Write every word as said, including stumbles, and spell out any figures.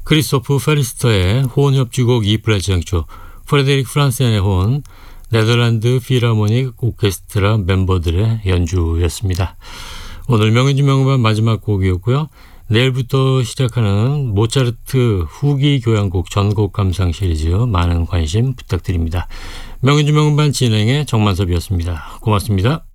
크리스토프 페리스터의 호은 협주곡 이 플랫 장조, 프레데릭 프란센의 호은, 네덜란드 필하모닉 오케스트라 멤버들의 연주였습니다. 오늘 명연주 명음반 마지막 곡이었고요. 내일부터 시작하는 모차르트 후기 교향곡 전곡 감상 시리즈 많은 관심 부탁드립니다. 명연주 명음반 진행의 정만섭이었습니다. 고맙습니다.